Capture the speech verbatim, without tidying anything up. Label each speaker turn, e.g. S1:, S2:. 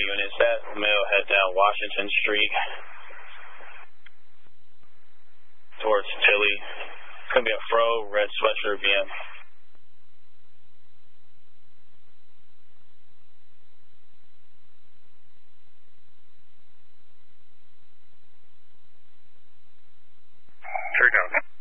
S1: units. That male head down Washington Street towards Tilly. It's going to be a fro, red sweatshirt, V M.
S2: Three down.